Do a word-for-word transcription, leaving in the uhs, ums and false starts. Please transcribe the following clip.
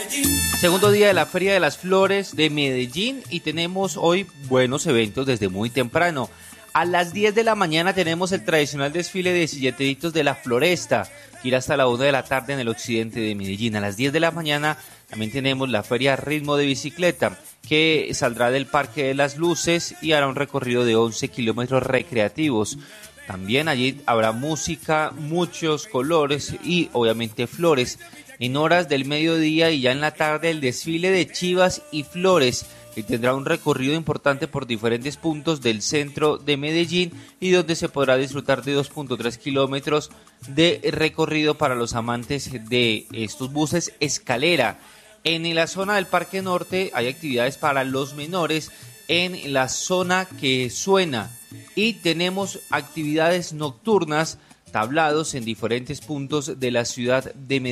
Segundo día de la Feria de las Flores de Medellín y tenemos hoy buenos eventos desde muy temprano. A las diez de la mañana tenemos el tradicional desfile de silleteritos de la Floresta, que irá hasta la una de la tarde en el occidente de Medellín. A las diez de la mañana también tenemos la Feria Ritmo de Bicicleta, que saldrá del Parque de las Luces y hará un recorrido de once kilómetros recreativos. También allí habrá música, muchos colores y obviamente flores. En horas del mediodía y ya en la tarde el desfile de chivas y flores, que tendrá un recorrido importante por diferentes puntos del centro de Medellín y donde se podrá disfrutar de dos punto tres kilómetros de recorrido para los amantes de estos buses escalera. En la zona del Parque Norte hay actividades para los menores en la zona que suena y tenemos actividades nocturnas, tablados en diferentes puntos de la ciudad de Medellín.